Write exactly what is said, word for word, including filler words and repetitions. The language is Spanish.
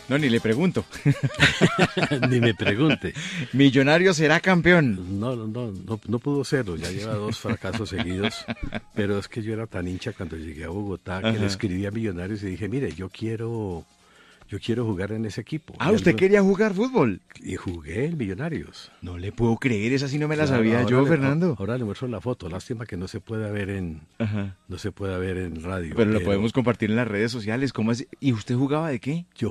No, ni le pregunto. Ni me pregunte. Millonario será campeón. No, no, no, no, no pudo serlo, ya lleva dos fracasos seguidos, pero es que yo era tan hincha cuando llegué a Bogotá que Ajá. le escribí a Millonarios y dije, mire, yo quiero, yo quiero jugar en ese equipo. Ah, Y ¿usted algo- quería jugar fútbol? Y jugué en Millonarios. No le puedo creer, esa sí no me la Claro, sabía ahora yo, le- Fernando. Ahora le muestro la foto, lástima que no se pueda ver en, Ajá. no se pueda ver en radio. Pero lo podemos compartir en las redes sociales. ¿Cómo así? ¿Y usted jugaba de qué? Yo